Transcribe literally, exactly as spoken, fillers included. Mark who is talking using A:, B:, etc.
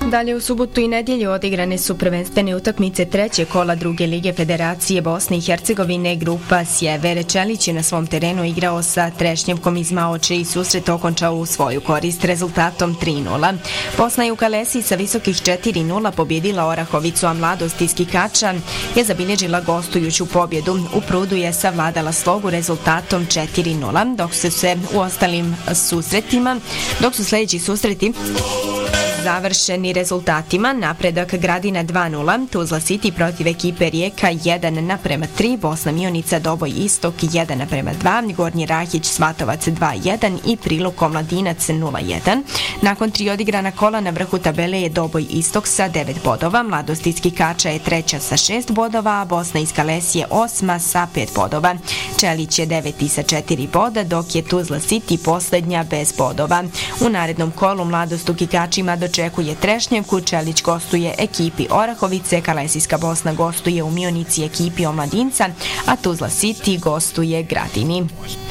A: Dalje u subotu i nedjelju odigrane su prvenstvene utakmice treće kola druge lige Federacije Bosne i Hercegovine. Grupa Sjever Čelić je na svom terenu igrao sa Trešnjevkom iz Maoče i susret okončao u svoju korist rezultatom tri nula. Bosna je u Kalesi sa visokih četiri nula pobjedila Orahovicu, a Mladost iz Kikača je zabilježila gostujuću pobjedu. U Prudu je savladala Slogu rezultatom četiri nula, dok su se u ostalim susretima, dok su sljedeći susreti završeni rezultatima: Napredak Gradina dva nula, Tuzla City protiv ekipe Rijeka jedan naprema tri, Bosna Mionica Doboj Istok jedan naprema dva, Gornji Rahić Svatovac dva jedan i Priluk Omladinac nula jedan. Nakon tri odigrana kola na vrhu tabele je Doboj Istok sa devet bodova, Mladost iz Kikača je treća sa šest bodova, a Bosna iz Kalesije osma sa pet bodova. Čelić je deveti sa četiri boda, dok je Tuzla City posljednja bez bodova. U narednom kolu Mladost u Kikačima dočekuje Trešnjevku, Čelić gostuje ekipi Orahovice, Kalesijska Bosna gostuje u Mionici ekipi Omladinca, a Tuzla City gostuje Gradini.